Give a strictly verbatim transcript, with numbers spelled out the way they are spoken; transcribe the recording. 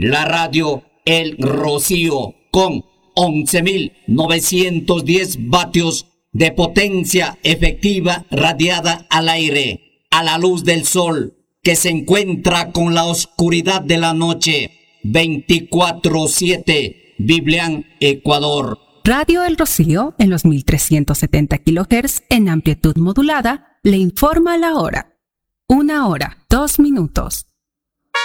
La radio El Rocío con once mil novecientos diez vatios de potencia efectiva radiada al aire, a la luz del sol, que se encuentra con la oscuridad de la noche, veinticuatro siete, Biblián, Ecuador. Radio El Rocío, en los mil trescientos setenta kilohertz en amplitud modulada, le informa la hora. Una hora, dos minutos.